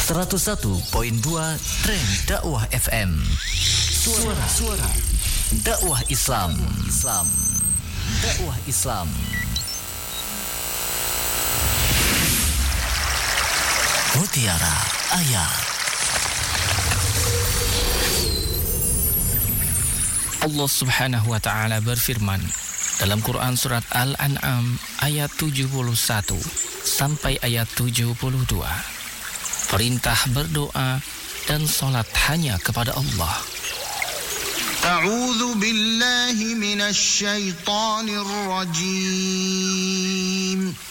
101.2 Tren Dakwah FM. Suara dakwah Islam. Dakwah Islam. Mutiara Ayat. Allah Subhanahu wa taala berfirman dalam Quran surat Al-An'am ayat 71 sampai ayat 72. Perintah berdoa dan salat hanya kepada Allah. A'udzu billahi minasy syaithanir rajim.